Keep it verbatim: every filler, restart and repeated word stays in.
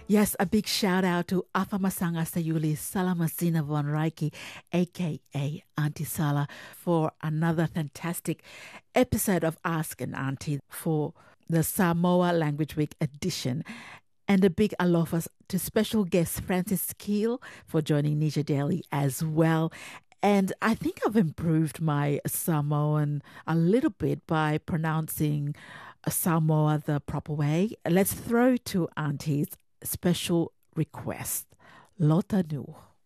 Yes, a big shout out to Afamasanga Sayuli Salamasina Von Reiki, aka Auntie Sala, for another fantastic episode of Ask an Auntie for the Samoa Language Week edition. And a big aloha to special guest Francis Keel for joining Nisha Daily as well. And I think I've improved my Samoan a little bit by pronouncing Samoa the proper way. Let's throw to Auntie's special request. Lota nu.